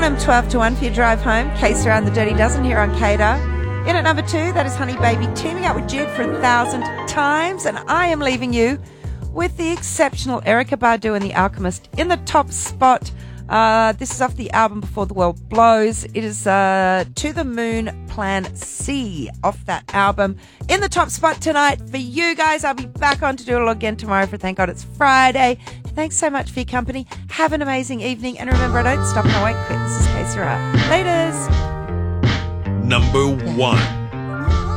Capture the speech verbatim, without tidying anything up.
Bonham, twelve to one for your drive home. Case around the Dirty Dozen here on Cater. In at number two, that is Honey Baby teaming up with Jude for a thousand times. And I am leaving you with the exceptional Erykah Badu and The Alchemist in the top spot. Uh, this is off the album Before the World Blows. It is uh, To the Moon Plan C off that album. In the top spot tonight for you guys. I'll be back on to do it all again tomorrow for Thank God It's Friday. Thanks so much for your company. Have an amazing evening. And remember, I don't stop and I won't quit. This is K Sarah. Laters. Number one.